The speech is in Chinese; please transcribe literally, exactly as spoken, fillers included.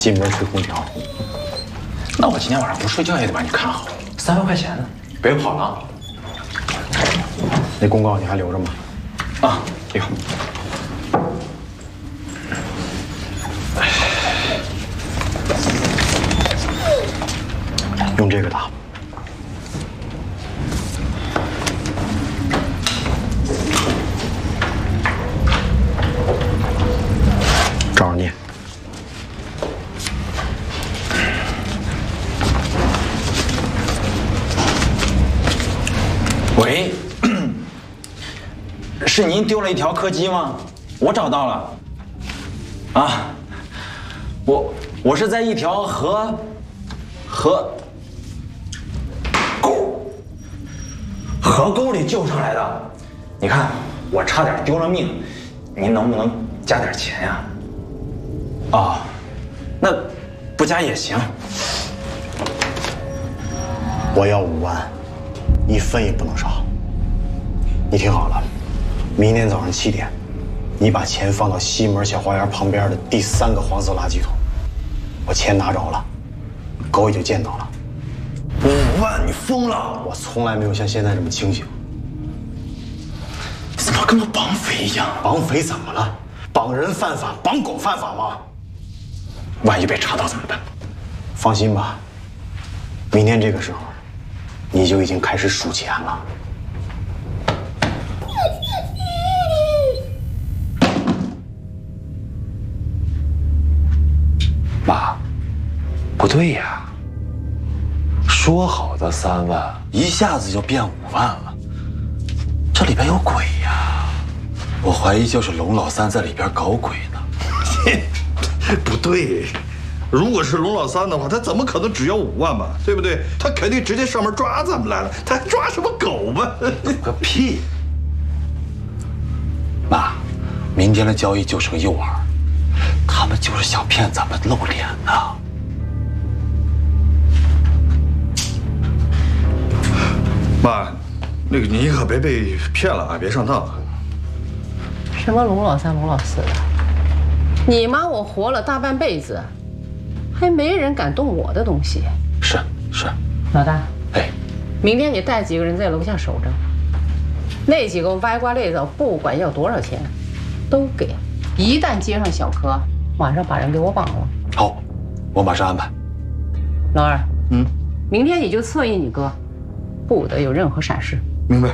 进门吹空调。那我今天晚上不睡觉也得把你看好。三万块钱呢，别跑了啊！那公告你还留着吗？啊，留。用这个打。照着念。喂，是您丢了一条柯基吗？我找到了。啊，我我是在一条河河沟河沟里救上来的。你看，我差点丢了命，您能不能加点钱呀？哦，那不加也行。我要五万，一分也不能少。你听好了，明天早上七点，你把钱放到西门小花园旁边的第三个黄色垃圾桶。我钱拿着了，狗也就见到了。五万？你疯了！我从来没有像现在这么清醒。你怎么跟个绑匪一样？绑匪怎么了？绑人犯法，绑狗犯法吗？万一被查到怎么办？放心吧，明天这个时候，你就已经开始数钱了。 妈，不对呀，说好的三万，一下子就变五万了，这里边有鬼呀！我怀疑就是龙老三在里边搞鬼呢。 不对，如果是龙老三的话，他怎么可能只要五万嘛？对不对？他肯定直接上门抓咱们来了，他还抓什么狗嘛？ 个屁！妈，明天的交易就是个诱饵，他们就是想骗咱们露脸呢。 妈，那个你可别被骗了啊，别上当。 什么龙老三、龙老四的？你妈我活了大半辈子，还没人敢动我的东西。 是是， 老大， 哎， 明天你带几个人在楼下守着，那几个歪瓜裂枣，不管要多少钱，都给。一旦接上小柯，晚上把人给我绑了。 好，我马上安排。 老二， 嗯， 明天你就策应你哥，不得有任何闪失。 明白。